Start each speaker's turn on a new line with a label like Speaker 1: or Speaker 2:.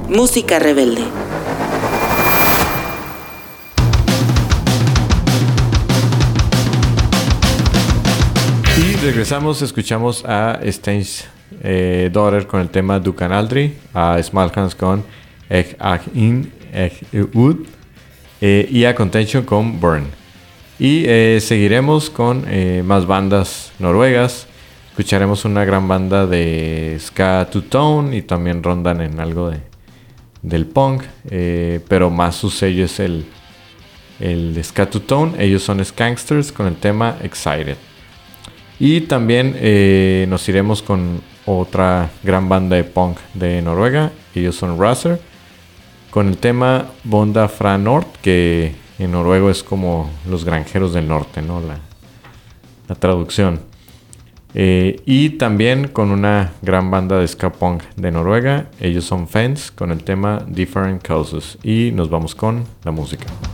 Speaker 1: Música rebelde.
Speaker 2: Y regresamos, escuchamos a Steins Daughter con el tema Du Canaldri, a Small Hands con Eg Ag In Eg Ud y a Contention con Burn. Y seguiremos con más bandas noruegas. Escucharemos una gran banda de ska two-tone y también rondan en algo del punk, pero más su sello es el ska two-tone. Ellos son Skanksters con el tema Excited. Y también nos iremos con otra gran banda de punk de Noruega. Ellos son Razer con el tema Bonda fra Nord, que en noruego es como los granjeros del norte, ¿no? La traducción. Y también con una gran banda de ska punk de Noruega. Ellos son Fence con el tema Different Causes. Y nos vamos con la música.